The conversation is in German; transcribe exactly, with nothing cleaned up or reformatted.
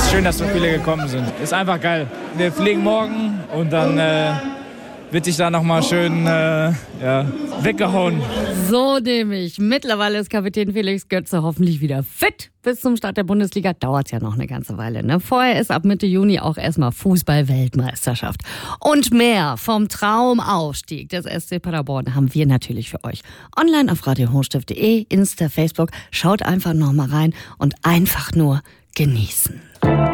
schön, dass so viele gekommen sind. Ist einfach geil. Wir fliegen morgen und dann äh, wird sich da nochmal schön äh, ja, weggehauen. So nämlich. Mittlerweile ist Kapitän Felix Götze hoffentlich wieder fit. Bis zum Start der Bundesliga dauert es ja noch eine ganze Weile. Ne? Vorher ist ab Mitte Juni auch erstmal Fußball-Weltmeisterschaft. Und mehr vom Traumaufstieg des S C Paderborn haben wir natürlich für euch. Online auf radio hochstift punkt de, Insta, Facebook. Schaut einfach noch mal rein und einfach nur genießen.